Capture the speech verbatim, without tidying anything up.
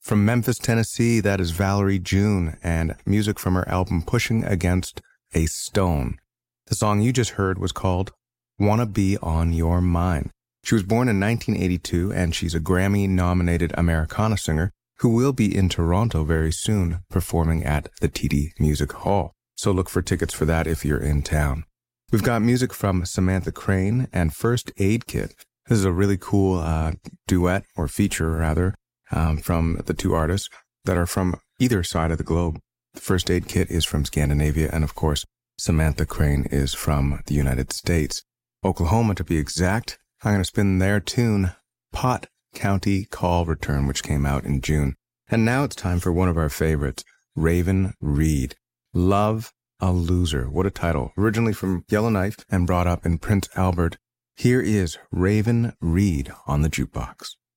From Memphis, Tennessee, that is Valerie June, and music from her album Pushing Against a Stone. The song you just heard was called Wanna Be on Your Mind. She was born in nineteen eighty-two, and she's a Grammy-nominated Americana singer who will be in Toronto very soon performing at the T D Music Hall. So look for tickets for that if you're in town. We've got music from Samantha Crane and First Aid Kit. This is a really cool uh, duet, or feature rather, um, from the two artists that are from either side of the globe. The First Aid Kit is from Scandinavia, and of course, Samantha Crane is from the United States. Oklahoma, to be exact. I'm going to spin their tune, Pot County Call Return, which came out in June. And now it's time for one of our favorites, Raven Reed. Love a Loser. What a title. Originally from Yellowknife and brought up in Prince Albert. Here is Raven Reed on the jukebox.